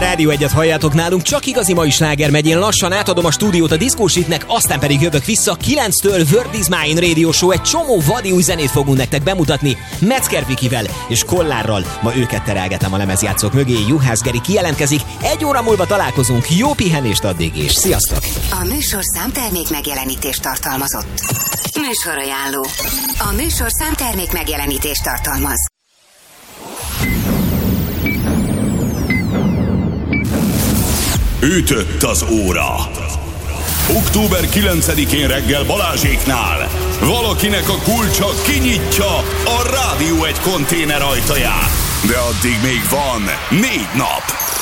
Rádió Egyet halljátok nálunk, csak igazi mai sláger megy. Én lassan átadom a stúdiót a Diszkósitnek, aztán pedig jövök vissza 9-től Word is Mine Radio Show. Egy csomó vadi új zenét fogunk nektek bemutatni Metzger Vikivel és Kollárral. Ma őket terelgetem a lemezjátszók mögé. Juhász Geri kijelentkezik. 1 óra múlva találkozunk. Jó pihenést addig is. Sziasztok! A műsor számtermék megjelenítést tartalmazott. Műsorajánló. A műsor számtermék megjelenítést tartalmaz. Ütött az óra. Október 9-én reggel Balázséknál valakinek a kulcsa kinyitja a Rádió Egy konténer ajtaját. De addig még van 4 nap.